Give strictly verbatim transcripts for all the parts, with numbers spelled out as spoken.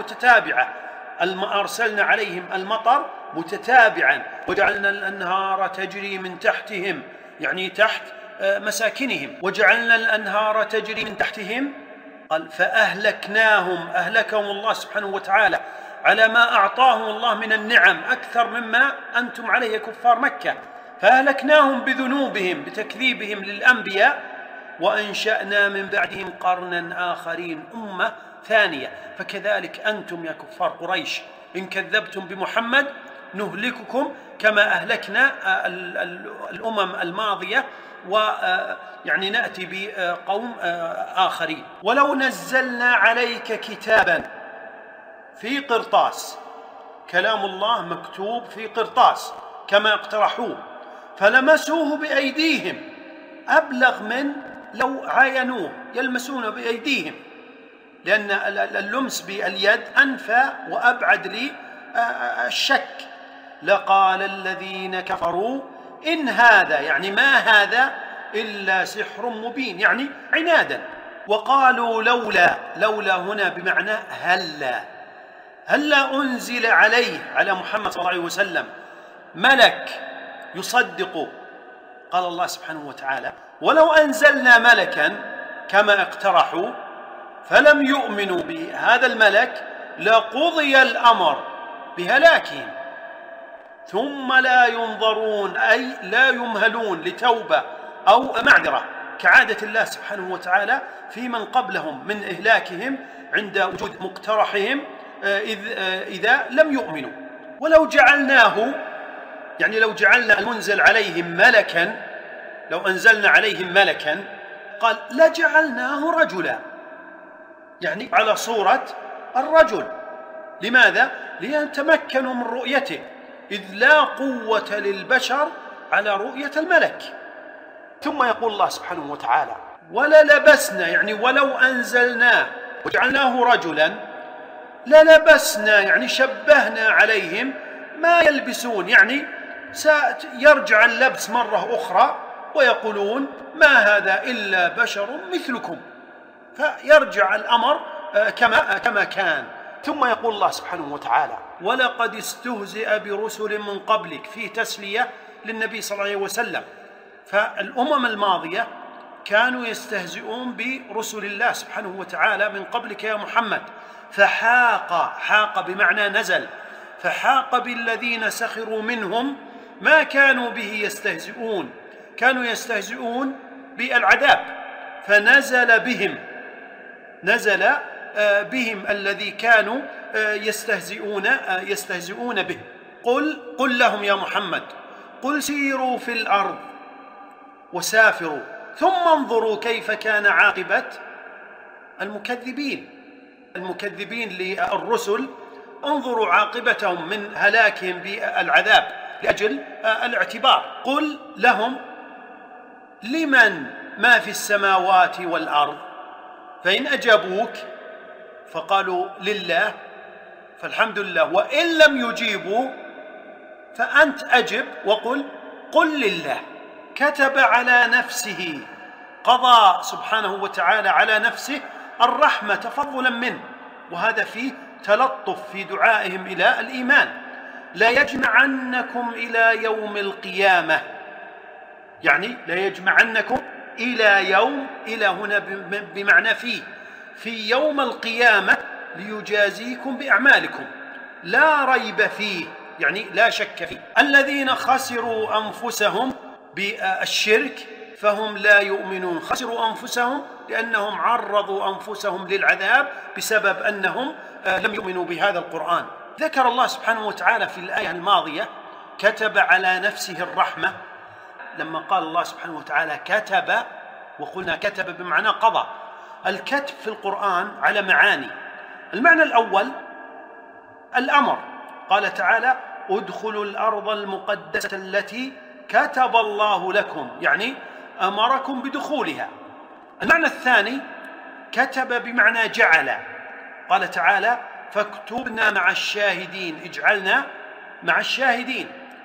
متتابعة، أرسلنا عليهم المطر متتابعا، وجعلنا الأنهار تجري من تحتهم، يعني تحت مساكنهم، وجعلنا الأنهار تجري من تحتهم. قال فأهلكناهم، أهلكهم الله سبحانه وتعالى على ما أعطاهم الله من النعم أكثر مما أنتم عليه كفار مكة، فأهلكناهم بذنوبهم بتكذيبهم للأنبياء، وأنشأنا من بعدهم قرنا آخرين، أمة ثانية. فكذلك أنتم يا كفار قريش إن كذبتم بمحمد نهلككم كما أهلكنا الأمم الماضية، ويعني نأتي بقوم آخرين. ولو نزلنا عليك كتابا في قرطاس، كلام الله مكتوب في قرطاس كما اقترحوه، فلمسوه بأيديهم، أبلغ من لو عاينوه يلمسونه بأيديهم، لأن اللمس باليد أنفى وأبعد للشك. لقال الذين كفروا إن هذا، يعني ما هذا إلا سحر مبين، يعني عنادا. وقالوا لولا، لولا هنا بمعنى هلا، هلا أنزل عليه، على محمد صلى الله عليه وسلم، ملك يصدق. قال الله سبحانه وتعالى ولو أنزلنا ملكا كما اقترحوا فلم يؤمنوا بهذا الملك لقضي الأمر بهلاكهم ثم لا ينظرون، أي لا يمهلون لتوبة أو معذرة، كعادة الله سبحانه وتعالى في من قبلهم من إهلاكهم عند وجود مقترحهم إذ إذا لم يؤمنوا. ولو جعلناه، يعني لو جعلنا المنزل عليهم ملكا، لو أنزلنا عليهم ملكا، قال لجعلناه رجلا، يعني على صورة الرجل. لماذا؟ ليتمكنوا من رؤيته، إذ لا قوة للبشر على رؤية الملك. ثم يقول الله سبحانه وتعالى وللبسنا، يعني ولو أنزلناه وجعلناه رجلا للبسنا، يعني شبهنا عليهم ما يلبسون، يعني سيرجع اللبس مرة أخرى ويقولون ما هذا إلا بشر مثلكم، فيرجع الأمر كما كما كان. ثم يقول الله سبحانه وتعالى ولقد استهزئ برسل من قبلك، في تسلية للنبي صلى الله عليه وسلم. فالأمم الماضية كانوا يستهزئون برسل الله سبحانه وتعالى من قبلك يا محمد، فحاق، حاق بمعنى نزل، فحاق بالذين سخروا منهم ما كانوا به يستهزئون، كانوا يستهزئون بالعذاب، فنزل بهم، نزل بهم الذي كانوا يستهزئون يستهزئون به. قل قل لهم يا محمد قل سيروا في الأرض وسافروا ثم انظروا كيف كان عاقبة المكذبين، المكذبين للرسل، انظروا عاقبتهم من هلاكهم بالعذاب لأجل الاعتبار. قل لهم لمن ما في السماوات والأرض، فإن أجابوك فقالوا لله فالحمد لله، وإن لم يجيبوا فأنت أجب وقل قل لله. كتب على نفسه، قضى سبحانه وتعالى على نفسه الرحمة تفضلا منه، وهذا فيه تلطف في دعائهم إلى الإيمان. لا يجمعنكم إلى يوم القيامة، يعني لا يجمعنكم إلى يوم، إلى هنا بمعنى فيه، في يوم القيامة ليجازيكم بأعمالكم لا ريب فيه، يعني لا شك فيه. الذين خسروا أنفسهم بالشرك فهم لا يؤمنون، خسروا أنفسهم لأنهم عرضوا أنفسهم للعذاب بسبب أنهم لم يؤمنوا بهذا القرآن. ذكر الله سبحانه وتعالى في الآية الماضية كتب على نفسه الرحمة، لما قال الله سبحانه وتعالى كتب، وقلنا كتب بمعنى قضى. الكتب في القرآن على معاني. المعنى الأول الأمر، قال تعالى ادخلوا الأرض المقدسة التي كتب الله لكم، يعني أمركم بدخولها. المعنى الثاني كتب بمعنى جعل، قال تعالى فاكتبنا مع الشاهدين، اجعلنا مع الشاهدين.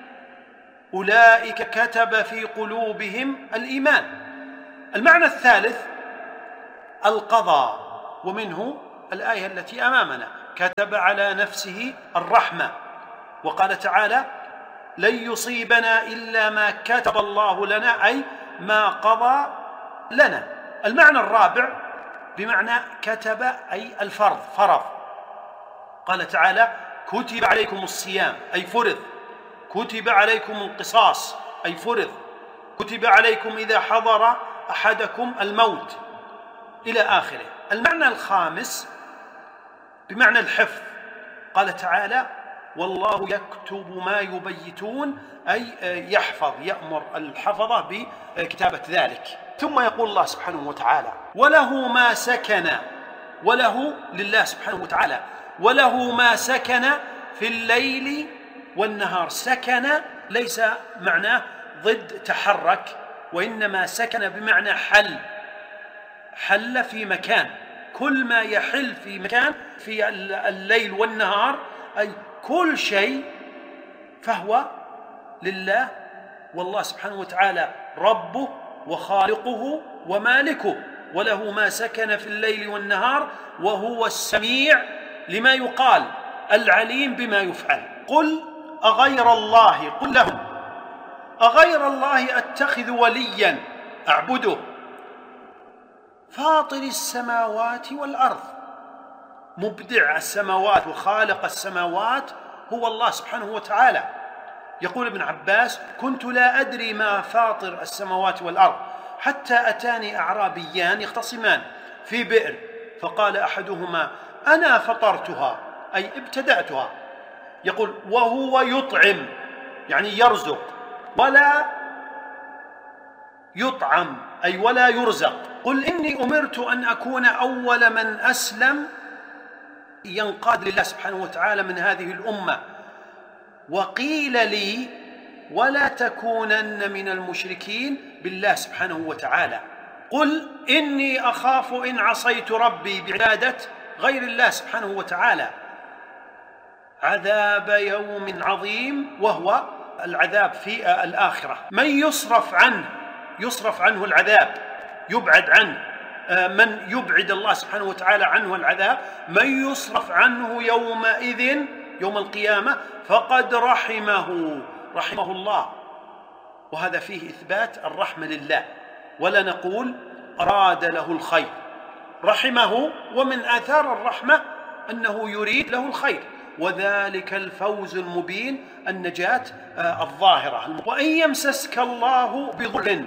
أولئك كتب في قلوبهم الإيمان. المعنى الثالث القضاء، ومنه الآية التي أمامنا كتب على نفسه الرحمة، وقال تعالى: لن يصيبنا إلا ما كتب الله لنا، أي ما قضى لنا. المعنى الرابع بمعنى كتب أي الفرض، فرض. قال تعالى: كتب عليكم الصيام أي فرض، كتب عليكم القصاص أي فرض، كتب عليكم إذا حضر أحدكم الموت، إلى آخره. المعنى الخامس بمعنى الحفظ. قال تعالى: والله يكتب ما يبيتون، أي يحفظ، يأمر الحفظة بكتابة ذلك. ثم يقول الله سبحانه وتعالى: وله ما سكن، وله لله سبحانه وتعالى وله ما سكن في الليل والنهار. سكن ليس معناه ضد تحرك، وإنما سكن بمعنى حل، حل في مكان. كل ما يحل في مكان في الليل والنهار، أي كل شيء فهو لله، والله سبحانه وتعالى ربه وخالقه ومالكه. وله ما سكن في الليل والنهار وهو السميع لما يقال، العليم بما يفعل. قل أغير الله، قل لهم أغير الله أتخذ وليا أعبده فاطر السماوات والأرض. مبدع السماوات وخالق السماوات هو الله سبحانه وتعالى. يقول ابن عباس: كنت لا أدري ما فاطر السماوات والأرض حتى أتاني أعرابيان يختصمان في بئر، فقال أحدهما: أنا فطرتها، أي ابتدأتها. يقول: وهو يطعم، يعني يرزق، ولا يطعم، أي ولا يرزق. قل إني أمرت أن أكون أول من أسلم، ينقاد لله سبحانه وتعالى من هذه الأمة. وقيل لي: ولا تكونن من المشركين بالله سبحانه وتعالى. قل إني أخاف إن عصيت ربي بعبادة غير الله سبحانه وتعالى عذاب يوم عظيم، وهو العذاب في الآخرة. من يصرف عنه، يصرف عنه العذاب، يبعد عنه. من يبعد الله سبحانه وتعالى عنه العذاب، من يصرف عنه يومئذ، يوم القيامة، فقد رحمه، رحمه الله. وهذا فيه إثبات الرحمة لله، ولا نقول أراد له الخير، رحمه. ومن آثار الرحمة أنه يريد له الخير، وذلك الفوز المبين، النجاة الظاهرة. وإن يمسسك الله بضر،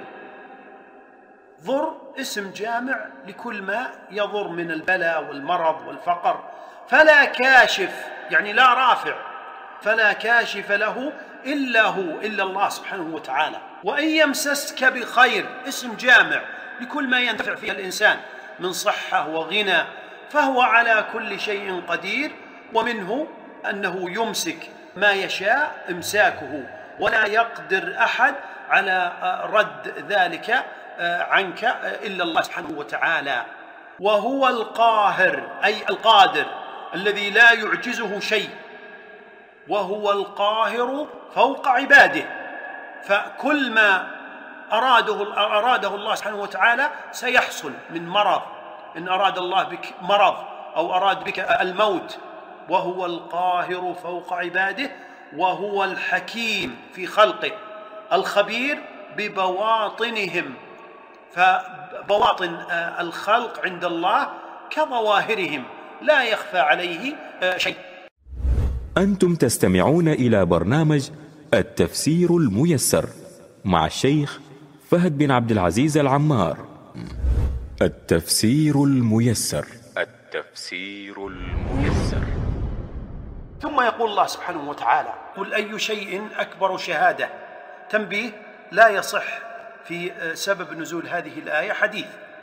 ضر اسم جامع لكل ما يضر من البلاء والمرض والفقر. فلا كاشف، يعني لا رافع، فلا كاشف له إلا هو، إلا الله سبحانه وتعالى. وإن يمسسك بخير اسم جامع لكل ما ينتفع فيه الإنسان من صحة وغنى، فهو على كل شيء قدير. ومنه أنه يمسك ما يشاء إمساكه، ولا يقدر أحد على رد ذلك عنك إلا الله سبحانه وتعالى. وهو القاهر، أي القادر الذي لا يعجزه شيء، وهو القاهر فوق عباده. فكل ما أراده, أراده الله سبحانه وتعالى سيحصل من مرض، إن أراد الله بك مرض أو أراد بك الموت. وهو القاهر فوق عباده، وهو الحكيم في خلقه، الخبير ببواطنهم. فبواطن الخلق عند الله كظواهرهم، لا يخفى عليه شيء. أنتم تستمعون إلى برنامج التفسير الميسر مع الشيخ فهد بن عبد العزيز العمار. التفسير الميسر، التفسير الميسر. ثم يقول الله سبحانه وتعالى: قل أي شيء أكبر شهادة. تنبيه: لا يصح في سبب نزول هذه الآية حديث.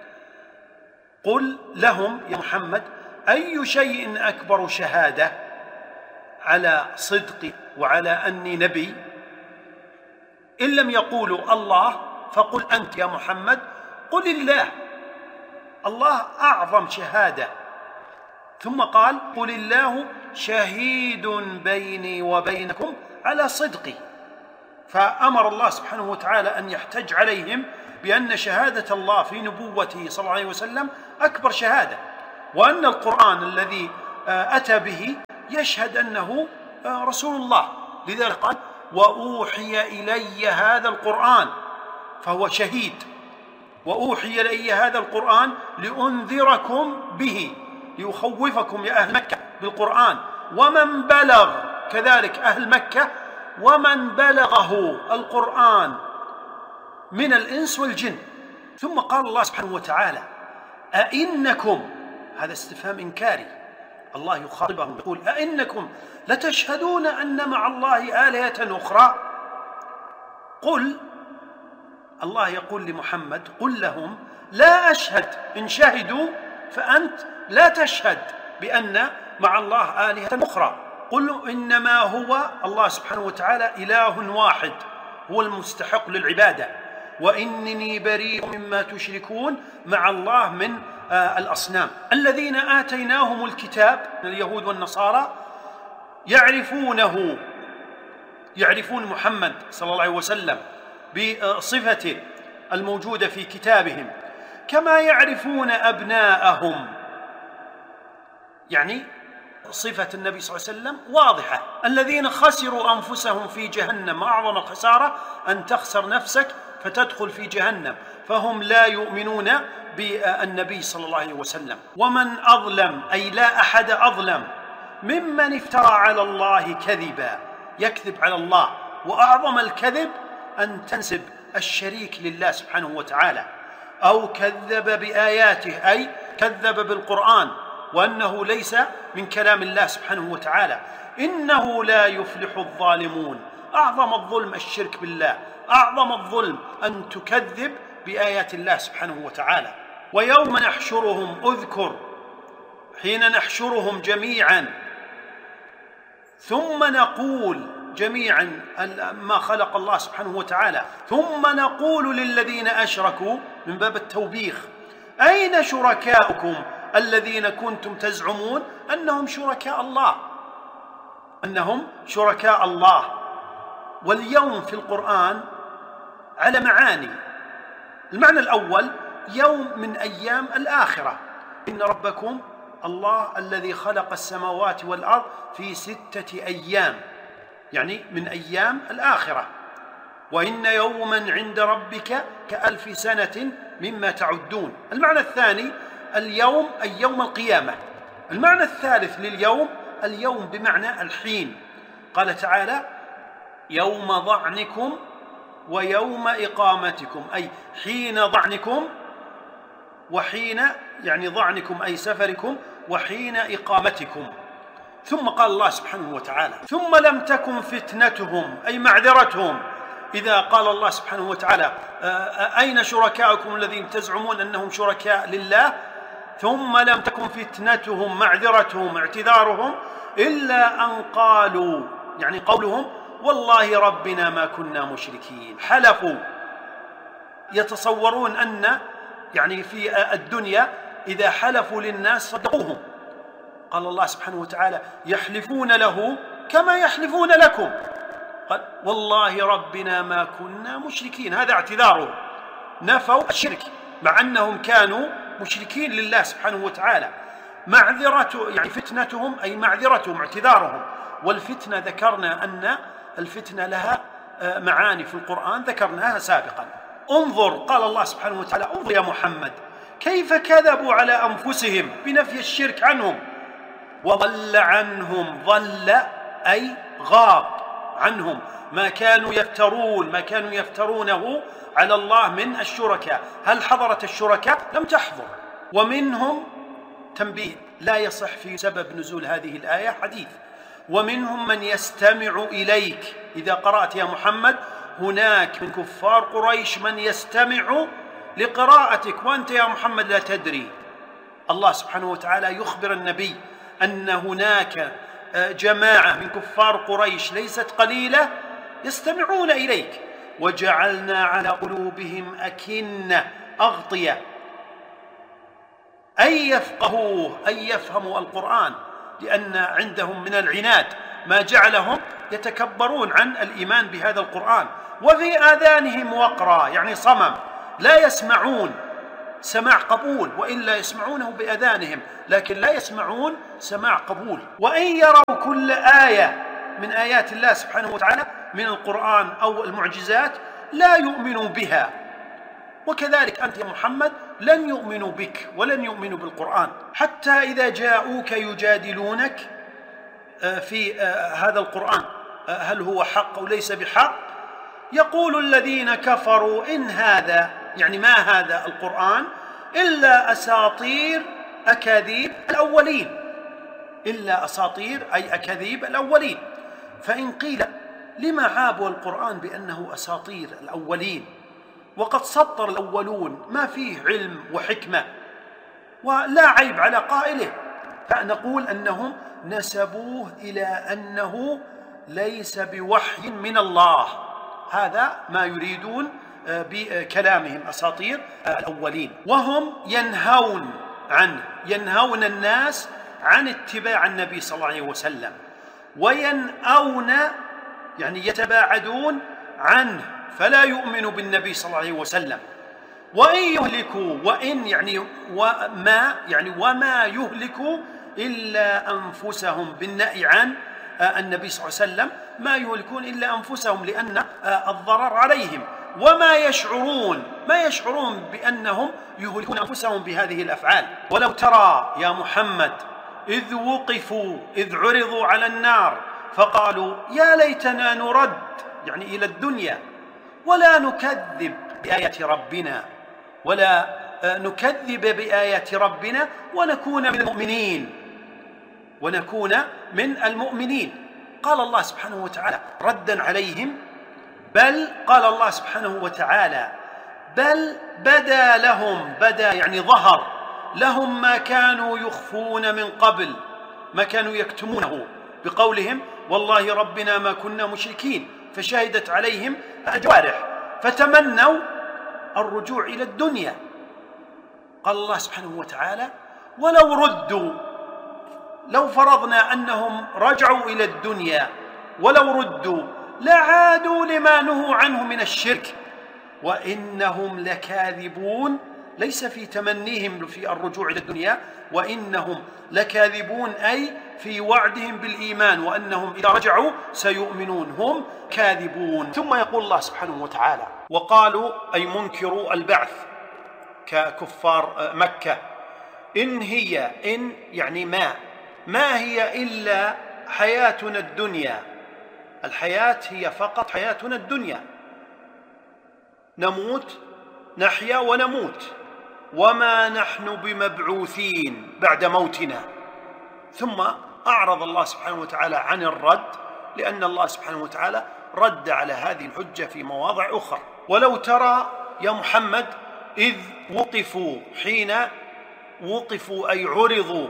قل لهم يا محمد: أي شيء أكبر شهادة على صدقي وعلى أني نبي. إن لم يقولوا الله فقل أنت يا محمد قل الله، الله أعظم شهادة. ثم قال: قل الله شهيد بيني وبينكم على صدقي. فأمر الله سبحانه وتعالى أن يحتج عليهم بأن شهادة الله في نبوته صلى الله عليه وسلم أكبر شهادة، وأن القرآن الذي أتى به يشهد أنه رسول الله. لذلك قال وأوحي إلي هذا القرآن، فهو شهيد. وأوحي إلي هذا القرآن لأنذركم به، ليخوفكم يا أهل مكة بالقرآن، ومن بلغ، كذلك أهل مكة ومن بلغه القرآن من الإنس والجن. ثم قال الله سبحانه وتعالى أئنكم، هذا استفهام إنكاري، الله يخاطبهم يقول أئنكم لتشهدون أن مع الله آلهة أخرى؟ قل، الله يقول لمحمد قل لهم لا أشهد، إن شهدوا فأنت لا تشهد بأن مع الله آلهة أخرى. قل إنما هو الله سبحانه وتعالى إله واحد هو المستحق للعبادة، وإنني بريء مما تشركون مع الله من آه الأصنام. الذين آتيناهم الكتاب اليهود والنصارى يعرفونه، يعرفون محمد صلى الله عليه وسلم بصفته الموجودة في كتابهم كما يعرفون أبناءهم، يعني صفة النبي صلى الله عليه وسلم واضحة. الذين خسروا أنفسهم في جهنم، أعظم الخسارة أن تخسر نفسك فتدخل في جهنم، فهم لا يؤمنون بالنبي صلى الله عليه وسلم. ومن أظلم، أي لا أحد أظلم ممن افترى على الله كذبا، يكذب على الله، وأعظم الكذب أن تنسب الشريك لله سبحانه وتعالى، أو كذب بآياته، أي كذب بالقرآن وأنه ليس من كلام الله سبحانه وتعالى. إنه لا يفلح الظالمون، أعظم الظلم الشرك بالله، أعظم الظلم أن تكذب بآيات الله سبحانه وتعالى. ويوم نحشرهم، أذكر حين نحشرهم جميعا ثم نقول جميعا ما خلق الله سبحانه وتعالى، ثم نقول للذين أشركوا من باب التوبيخ أين شركاؤكم الذين كنتم تزعمون أنهم شركاء الله، أنهم شركاء الله. واليوم في القرآن على معاني. المعنى الأول يوم من أيام الآخرة، إن ربكم الله الذي خلق السماوات والأرض في ستة أيام، يعني من أيام الآخرة. وإن يوما عند ربك كألف سنة مما تعدون. المعنى الثاني اليوم أي يوم القيامة. المعنى الثالث لليوم اليوم بمعنى الحين، قال تعالى يوم ضعنكم ويوم إقامتكم، أي حين ضعنكم، وحين يعني ضعنكم أي سفركم، وحين إقامتكم. ثم قال الله سبحانه وتعالى ثم لم تكن فتنتهم، أي معذرتهم. إذا قال الله سبحانه وتعالى أين شركاؤكم الذين تزعمون أنهم شركاء لله، ثم لم تكن فتنتهم، معذرتهم، اعتذارهم، إلا أن قالوا، يعني قولهم والله ربنا ما كنا مشركين. حلفوا، يتصورون أن يعني في الدنيا إذا حلفوا للناس صدقوهم. قال الله سبحانه وتعالى يحلفون له كما يحلفون لكم، قال والله ربنا ما كنا مشركين. هذا اعتذارهم، نفوا الشرك مع أنهم كانوا مشركين لله سبحانه وتعالى. معذرة يعني فتنتهم أي معذرتهم، اعتذارهم. والفتنة ذكرنا أن الفتنة لها معاني في القرآن ذكرناها سابقا. انظر، قال الله سبحانه وتعالى انظر يا محمد كيف كذبوا على أنفسهم بنفي الشرك عنهم، وضل عنهم، ضل أي غاب عنهم ما كانوا يفترون، ما كانوا يفترونه على الله من الشركاء. هل حضرت الشركاء؟ لم تحضر. ومنهم تنبيه لا يصح في سبب نزول هذه الآية حديث، ومنهم من يستمع إليك. إذا قرأت يا محمد هناك من كفار قريش من يستمع لقراءتك وأنت يا محمد لا تدري. الله سبحانه وتعالى يخبر النبي أن هناك جماعة من كفار قريش ليست قليلة يستمعون إليك. وجعلنا على قلوبهم أكنة، أغطية، أي يفقهوه، أي يفهموا القرآن، لأن عندهم من العناد ما جعلهم يتكبرون عن الإيمان بهذا القرآن. وفي آذانهم وقرا، يعني صمم، لا يسمعون سماع قبول، وإلا يسمعونه بأذانهم لكن لا يسمعون سماع قبول. وإن يروا كل آية من آيات الله سبحانه وتعالى من القرآن أو المعجزات لا يؤمنوا بها، وكذلك أنت يا محمد لن يؤمنوا بك ولن يؤمنوا بالقرآن. حتى إذا جاءوك يجادلونك في هذا القرآن هل هو حق أو ليس بحق، يقول الذين كفروا إن هذا، يعني ما هذا القرآن، إلا أساطير أكاذيب الأولين، إلا أساطير أي أكاذيب الأولين. فإن قيل لما عابوا القرآن بأنه أساطير الأولين وقد سطر الأولون ما فيه علم وحكمة ولا عيب على قائله، فنقول أنهم نسبوه إلى أنه ليس بوحي من الله، هذا ما يريدون بكلامهم أساطير الأولين. وهم ينهون عنه، ينهون الناس عن اتباع النبي صلى الله عليه وسلم، وينأون يعني يتباعدون عنه فلا يؤمنوا بالنبي صلى الله عليه وسلم. وإن يهلكوا، وإن يعني وما يعني وما يهلكوا إلا أنفسهم، بالنأي عن النبي صلى الله عليه وسلم ما يهلكون إلا أنفسهم لأن الضرر عليهم، وما يشعرون ما يشعرون بأنهم يهلكون أنفسهم بهذه الأفعال. ولو ترى يا محمد إذ وقفوا إذ عرضوا على النار فقالوا يا ليتنا نرد، يعني إلى الدنيا، ولا نكذب بآيات ربنا ولا نكذب بآيات ربنا ونكون من المؤمنين ونكون من المؤمنين. قال الله سبحانه وتعالى ردا عليهم، بل قال الله سبحانه وتعالى بل بدا لهم، بدا يعني ظهر لهم ما كانوا يخفون من قبل، ما كانوا يكتمونه بقولهم والله ربنا ما كنا مشركين، فشهدت عليهم الجوارح فتمنوا الرجوع إلى الدنيا. قال الله سبحانه وتعالى ولو ردوا، لو فرضنا أنهم رجعوا إلى الدنيا ولو ردوا لعادوا لما نهوا عنه من الشرك وإنهم لكاذبون، ليس في تمنيهم في الرجوع إلى الدنيا، وإنهم لكاذبون أي في وعدهم بالإيمان وأنهم إذا رجعوا سيؤمنون، هم كاذبون. ثم يقول الله سبحانه وتعالى وقالوا أي منكروا البعث ككفار مكة إن هي، إن يعني ما ما هي إلا حياتنا الدنيا، الحياة هي فقط حياتنا الدنيا، نموت نحيا ونموت وما نحن بمبعوثين بعد موتنا. ثم أعرض الله سبحانه وتعالى عن الرد، لأن الله سبحانه وتعالى رد على هذه الحجة في مواضع أخرى. ولو ترى يا محمد إذ وقفوا، حين وقفوا أي عرضوا،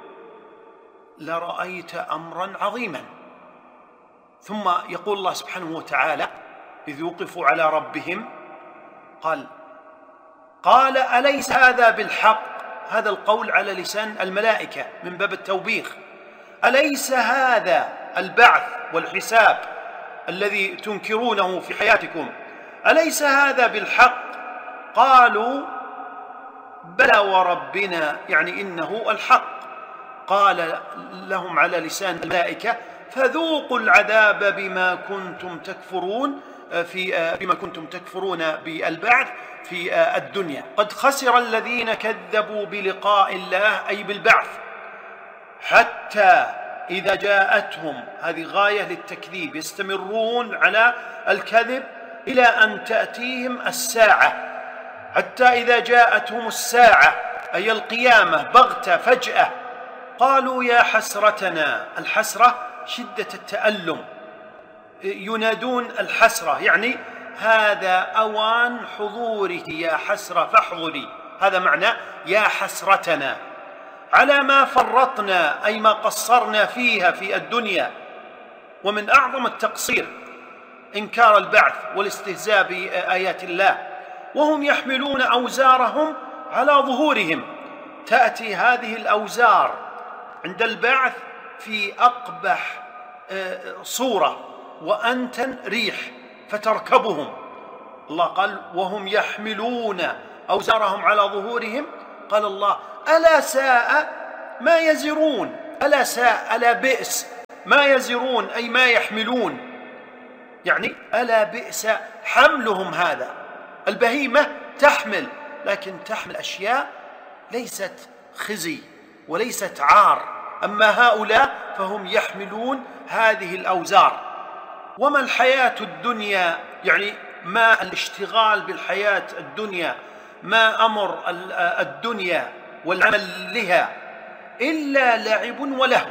لرأيت أمرا عظيما. ثم يقول الله سبحانه وتعالى إذ وقفوا على ربهم قال قال أليس هذا بالحق، هذا القول على لسان الملائكة من باب التوبيخ، أليس هذا البعث والحساب الذي تنكرونه في حياتكم أليس هذا بالحق؟ قالوا بلى وربنا، يعني إنه الحق. قال لهم على لسان الملائكة فذوقوا العذاب بما كنتم تكفرون في بما كنتم تكفرون بالبعث في الدنيا. قد خسر الذين كذبوا بلقاء الله أي بالبعث حتى إذا جاءتهم، هذه غاية للتكذيب، يستمرون على الكذب إلى أن تأتيهم الساعة، حتى إذا جاءتهم الساعة أي القيامة بغتة فجأة قالوا يا حسرتنا، الحسرة شدة التألم، ينادون الحسرة يعني هذا أوان حضورك يا حسرة فاحضري، هذا معنى يا حسرتنا على ما فرطنا أي ما قصرنا فيها في الدنيا. ومن أعظم التقصير إنكار البعث والاستهزاء بآيات الله، وهم يحملون أوزارهم على ظهورهم. تأتي هذه الأوزار عند البعث في أقبح صورة وأنتن ريح فتركبهم. الله قال وهم يحملون أوزارهم على ظهورهم. قال الله: ألا ساء ما يزرون. ألا ساء، ألا بئس ما يزرون، أي ما يحملون. يعني ألا بئس حملهم هذا. البهيمة تحمل، لكن تحمل أشياء ليست خزي وليست عار، أما هؤلاء فهم يحملون هذه الأوزار. وما الحياة الدنيا، يعني ما الاشتغال بالحياة الدنيا، ما أمر الدنيا والعمل لها إلا لعب ولهو.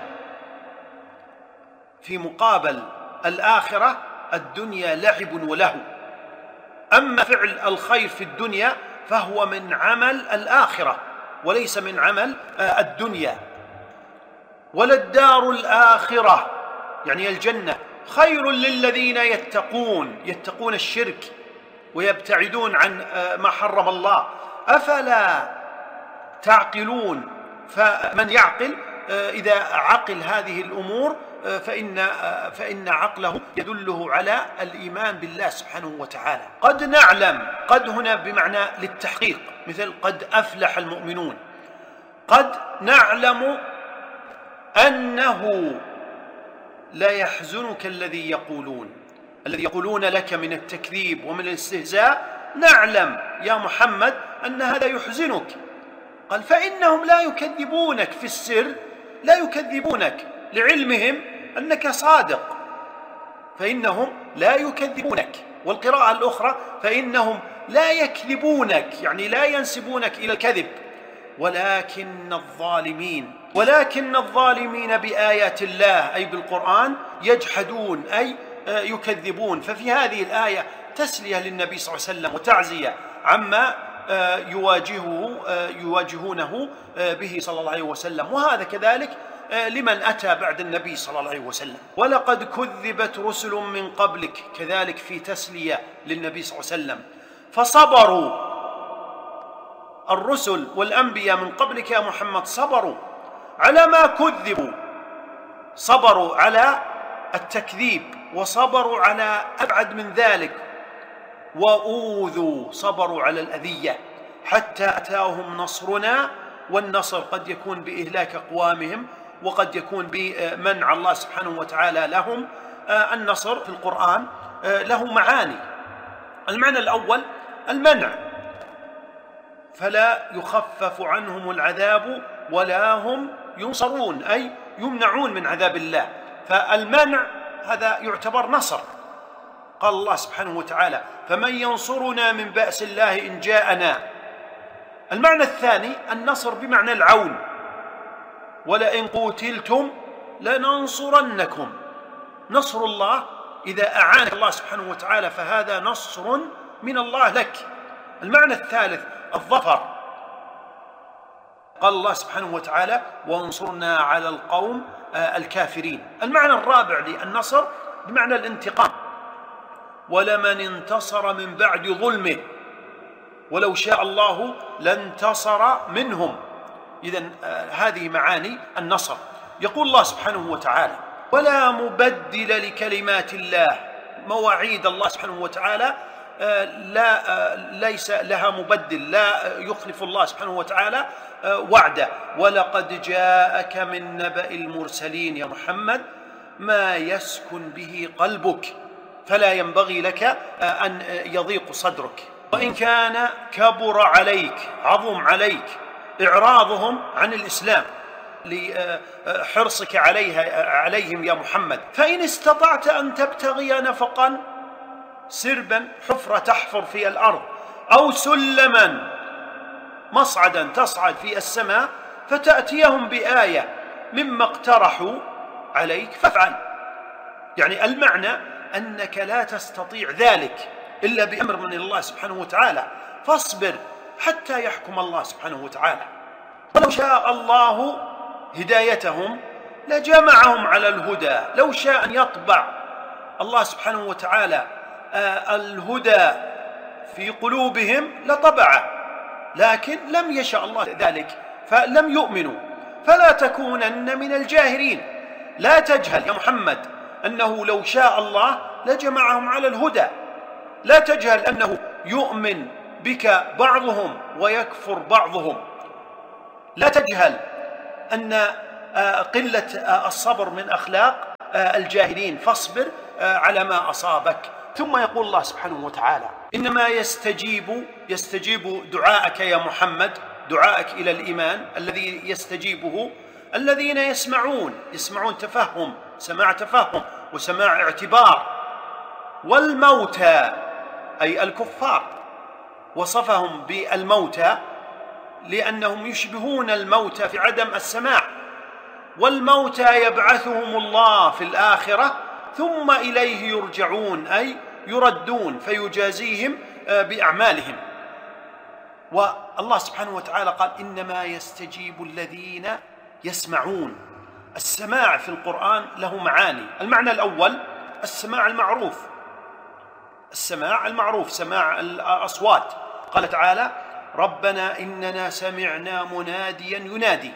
في مقابل الآخرة الدنيا لعب ولهو. أما فعل الخير في الدنيا فهو من عمل الآخرة وليس من عمل الدنيا. وللدار الآخرة يعني الجنة خير للذين يتقون، يتقون الشرك ويبتعدون عن ما حرم الله. أفلا تعقلون؟ فمن يعقل إذا عقل هذه الأمور فإن, فإن عقله يدله على الإيمان بالله سبحانه وتعالى. قد نعلم، قد هنا بمعنى للتحقيق، مثل قد أفلح المؤمنون. قد نعلم أنه لا يحزنك الذي يقولون، الذي يقولون لك من التكذيب ومن الاستهزاء. نعلم يا محمد أن هذا يحزنك. قال: فإنهم لا يكذبونك في السر، لا يكذبونك لعلمهم أنك صادق، فإنهم لا يكذبونك. والقراءة الأخرى: فإنهم لا يكذبونك، يعني لا ينسبونك إلى الكذب. ولكن الظالمين ولكن الظالمين بآيات الله أي بالقرآن يجحدون، أي يكذبون. ففي هذه الآية تسلية للنبي صلى الله عليه وسلم وتعزية عما يواجهه يواجهونه به صلى الله عليه وسلم، وهذا كذلك لمن أتى بعد النبي صلى الله عليه وسلم. ولقد كذبت رسل من قبلك، كذلك في تسلية للنبي صلى الله عليه وسلم. فصبروا، الرسل والأنبياء من قبلك يا محمد صبروا على ما كذبوا، صبروا على التكذيب، وصبروا على أبعد من ذلك، وأوذوا، صبروا على الأذية حتى أتاهم نصرنا. والنصر قد يكون بإهلاك أقوامهم، وقد يكون بمنع الله سبحانه وتعالى لهم. النصر في القرآن له معاني. المعنى الأول المنع، فلا يخفف عنهم العذاب ولا هم ينصرون، أي يمنعون من عذاب الله. فالمنع هذا يعتبر نصر. قال الله سبحانه وتعالى: فمن ينصرنا من بأس الله إن جاءنا. المعنى الثاني النصر بمعنى العون: ولئن قتلتم لننصرنكم. نصر الله إذا أعانك الله سبحانه وتعالى فهذا نصر من الله لك. المعنى الثالث الظفر. قال الله سبحانه وتعالى: وانصرنا على القوم الكافرين. المعنى الرابع للنصر بمعنى الانتقام: ولمن انتصر من بعد ظلمه ولو شاء الله لانتصر منهم. إذن هذه معاني النصر. يقول الله سبحانه وتعالى: ولا مبدل لكلمات الله. مواعيد الله سبحانه وتعالى لا ليس لها مبدل، لا يخلف الله سبحانه وتعالى وعده. ولقد جاءك من نبأ المرسلين يا محمد ما يسكن به قلبك، فلا ينبغي لك أن يضيق صدرك. وإن كان كبر عليك، عظم عليك إعراضهم عن الإسلام لحرصك عليها عليهم يا محمد، فإن استطعت أن تبتغي نفقا، سربا، حفرة تحفر في الأرض، أو سلما، مصعدا تصعد في السماء، فتأتيهم بآية مما اقترحوا عليك فافعل. يعني المعنى أنك لا تستطيع ذلك إلا بأمر من الله سبحانه وتعالى، فاصبر حتى يحكم الله سبحانه وتعالى. ولو شاء الله هدايتهم لجمعهم على الهدى. لو شاء أن يطبع الله سبحانه وتعالى الهدى في قلوبهم لطبعه، لكن لم يشاء الله ذلك فلم يؤمنوا. فلا تكونن من الجاهلين. لا تجهل يا محمد أنه لو شاء الله لجمعهم على الهدى. لا تجهل أنه يؤمن بك بعضهم ويكفر بعضهم. لا تجهل أن قلة الصبر من أخلاق الجاهلين، فاصبر على ما أصابك. ثم يقول الله سبحانه وتعالى: إنما يستجيب يستجيب دعاءك يا محمد، دعاءك إلى الإيمان الذي يستجيبه الذين يسمعون يسمعون تفهم، سماع تفهم وسماع اعتبار. والموتى أي الكفار، وصفهم بالموتى لأنهم يشبهون الموتى في عدم السماع. والموتى يبعثهم الله في الآخرة ثم إليه يرجعون، أي يردون فيجازيهم بأعمالهم. والله سبحانه وتعالى قال: إنما يستجيب الذين يسمعون. السماع في القرآن له معاني. المعنى الأول السماع المعروف، السماع المعروف سماع الأصوات. قال تعالى: ربنا إننا سمعنا مناديا ينادي.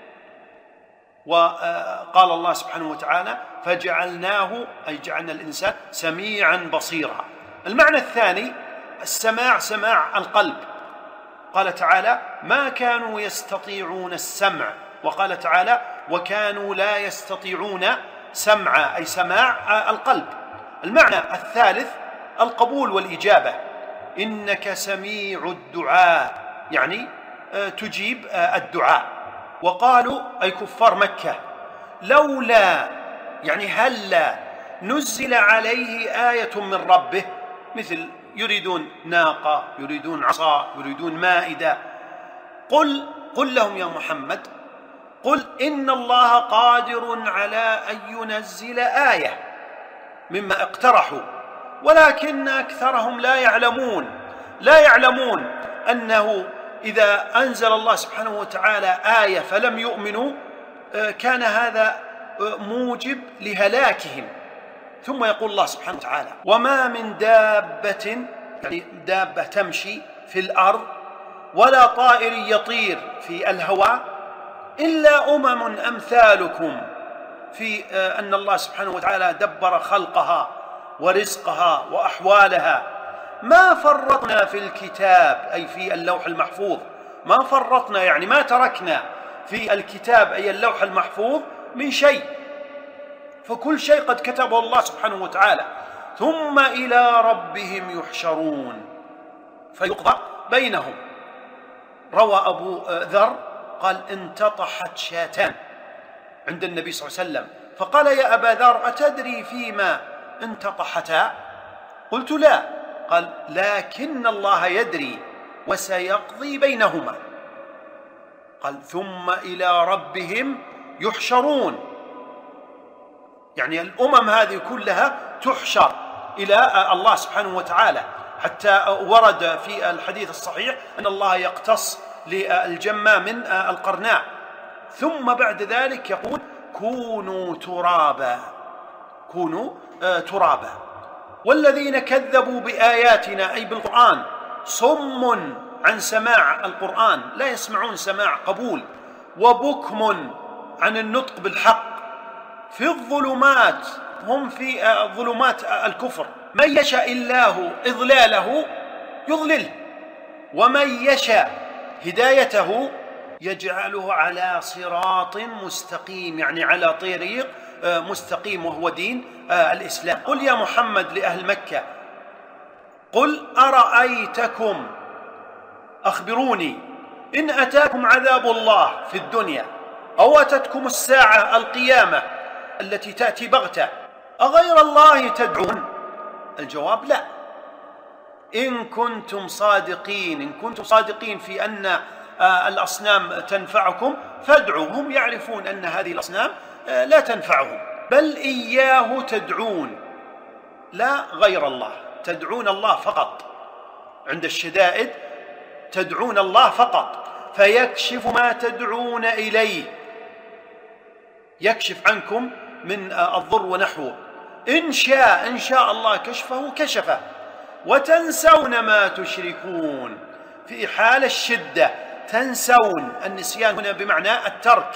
وقال الله سبحانه وتعالى: فجعلناه أي جعلنا الإنسان سميعا بصيرا. المعنى الثاني السماع سماع القلب. قال تعالى: ما كانوا يستطيعون السمع. وقال تعالى: وكانوا لا يستطيعون سمع، أي سماع القلب. المعنى الثالث القبول والإجابة. إنك سميع الدعاء، يعني تجيب الدعاء. وقالوا أي كفار مكة: لولا يعني هلا نزل عليه آية من ربه، مثل يريدون ناقة، يريدون عصا، يريدون مائدة. قل قل لهم يا محمد، قل إن الله قادر على أن ينزل آية مما اقترحوا، ولكن أكثرهم لا يعلمون لا يعلمون أنه إذا أنزل الله سبحانه وتعالى آية فلم يؤمنوا كان هذا موجب لهلاكهم. ثم يقول الله سبحانه وتعالى: وما من دابة، يعني دابة تمشي في الأرض، ولا طائر يطير في الهواء، إلا أمم أمثالكم، في أن الله سبحانه وتعالى دبر خلقها ورزقها وأحوالها. ما فرطنا في الكتاب أي في اللوح المحفوظ، ما فرطنا يعني ما تركنا في الكتاب أي اللوح المحفوظ من شيء، فكل شيء قد كتبه الله سبحانه وتعالى. ثم إلى ربهم يحشرون فيقضى بينهم. روى أبو ذر قال: انتطحت شاتان عند النبي صلى الله عليه وسلم، فقال: يا أبا ذر أتدري فيما انتطحتا؟ قلت: لا. قال: لكن الله يدري وسيقضي بينهما. قال: ثم إلى ربهم يحشرون، يعني الأمم هذه كلها تحشر إلى الله سبحانه وتعالى. حتى ورد في الحديث الصحيح أن الله يقتص للجمة من القرناء، ثم بعد ذلك يقول: كونوا ترابا، كونوا ترابا. والذين كذبوا بآياتنا أي بالقرآن صم عن سماع القرآن، لا يسمعون سماع قبول، وبكم عن النطق بالحق، في الظلمات، هم في ظلمات الكفر. من يشاء الله إضلاله يضلله، ومن يشاء هدايته يجعله على صراط مستقيم، يعني على طريق مستقيم، وهو دين الإسلام. قل يا محمد لأهل مكة: قل أرأيتكم، أخبروني، إن أتاكم عذاب الله في الدنيا أو أتتكم الساعة القيامة التي تأتي بغتة، أغير الله تدعون؟ الجواب: لا. إن كنتم صادقين إن كنتم صادقين في أن الأصنام تنفعكم فادعوا. هم يعرفون أن هذه الأصنام لا تنفعهم، بل إياه تدعون، لا غير الله. تدعون الله فقط عند الشدائد، تدعون الله فقط، فيكشف ما تدعون إليه، يكشف عنكم من الضر ونحوه. إن شاء إن شاء الله كشفه كشفه، وتنسون ما تشركون. في حال الشدة تنسون، النسيان هنا بمعنى الترك،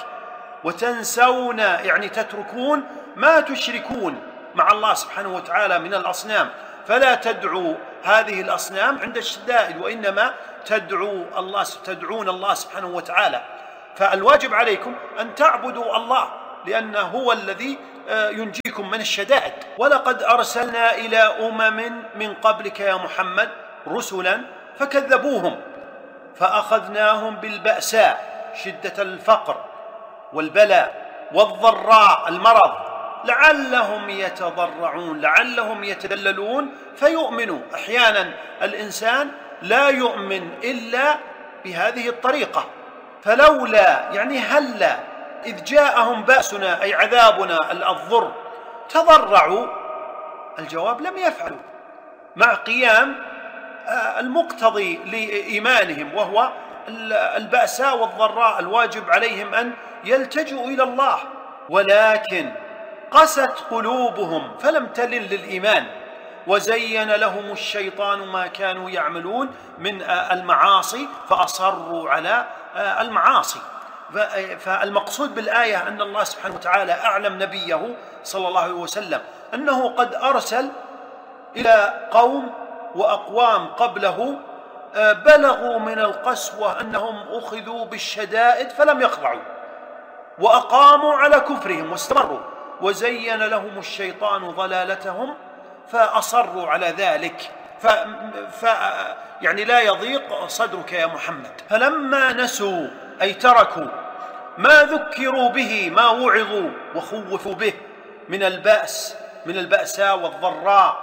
وتنسون يعني تتركون ما تشركون مع الله سبحانه وتعالى من الأصنام، فلا تدعوا هذه الأصنام عند الشدائد، وإنما تدعو الله تدعون الله سبحانه وتعالى. فالواجب عليكم أن تعبدوا الله، لأنه هو الذي ينجيكم من الشدائد. ولقد أرسلنا إلى أمم من قبلك يا محمد رسلا فكذبوهم فأخذناهم بالبأساء شدة الفقر والبلاء والضراء المرض لعلهم يتضرعون، لعلهم يتذللون فيؤمنوا. أحيانا الإنسان لا يؤمن إلا بهذه الطريقة، فلولا يعني هلا إذ جاءهم بأسنا أي عذابنا الضر تضرعوا، الجواب لم يفعلوا مع قيام المقتضي لإيمانهم وهو البأساء والضراء. الواجب عليهم أن يلتجئوا إلى الله، ولكن قست قلوبهم فلم تلن للإيمان، وزين لهم الشيطان ما كانوا يعملون من المعاصي فأصروا على المعاصي. فالمقصود بالآية أن الله سبحانه وتعالى أعلم نبيه صلى الله عليه وسلم أنه قد أرسل إلى قوم وأقوام قبله بلغوا من القسوة أنهم أخذوا بالشدائد فلم يخضعوا وأقاموا على كفرهم واستمروا، وزين لهم الشيطان ضلالتهم فأصروا على ذلك. ف... ف... يعني لا يضيق صدرك يا محمد. فلما نسوا أي تركوا ما ذكروا به، ما وعظوا وخوفوا به من البأس من البأساء والضراء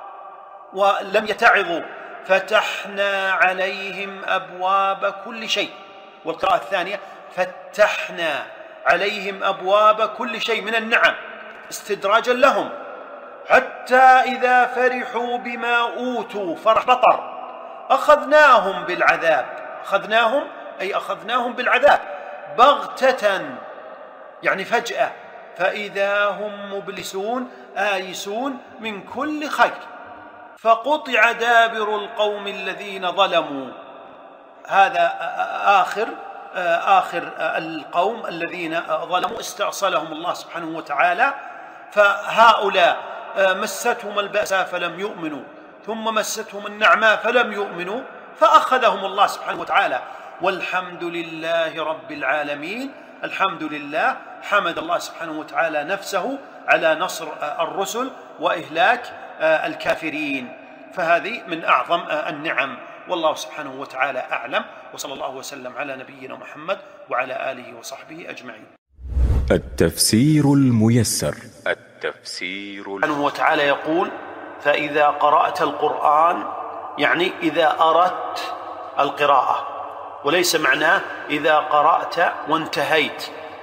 ولم يتعظوا، فتحنا عليهم أبواب كل شيء. والقراءة الثانية فتحنا عليهم أبواب كل شيء من النعم استدراجا لهم، حتى إذا فرحوا بما أوتوا فرح بطر أخذناهم بالعذاب. أخذناهم أي أخذناهم بالعذاب بغتة يعني فجأة، فإذا هم مبلسون آيسون من كل خير، فقطع دابر القوم الذين ظلموا. هذا آخر آخر القوم الذين ظلموا استأصلهم الله سبحانه وتعالى. فهؤلاء مستهم البأساء فلم يؤمنوا، ثم مستهم النعماء فلم يؤمنوا، فأخذهم الله سبحانه وتعالى. والحمد لله رب العالمين. الحمد لله، حمد الله سبحانه وتعالى نفسه على نصر الرسل وإهلاك الكافرين، فهذه من أعظم النعم. والله سبحانه وتعالى أعلم، وصلى الله وسلم على نبينا محمد وعلى آله وصحبه أجمعين. التفسير الميسر. التفسير سبحانه وتعالى يقول: فإذا قرأت القرآن، يعني إذا أردت القراءة، وليس معناه إذا قرأت وانتهيت.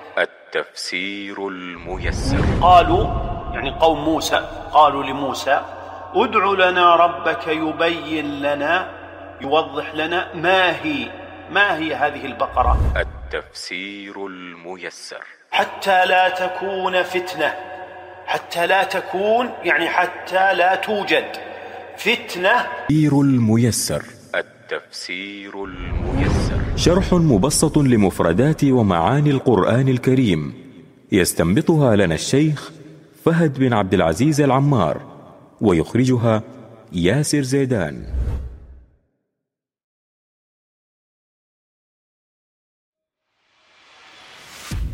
التفسير الميسر. قالوا يعني قوم موسى قالوا لموسى: ادع لنا ربك يبين لنا يوضح لنا ما هي ما هي هذه البقرة. التفسير الميسر. حتى لا تكون فتنة، حتى لا تكون يعني حتى لا توجد فتنة. التفسير الميسر. التفسير الميسر شرح مبسط لمفردات ومعاني القرآن الكريم، يستنبطها لنا الشيخ فهد بن عبد العزيز العمار، ويخرجها ياسر زيدان.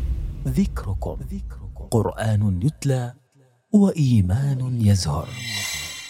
ذكركم قرآن يتلى وإيمان يزهر.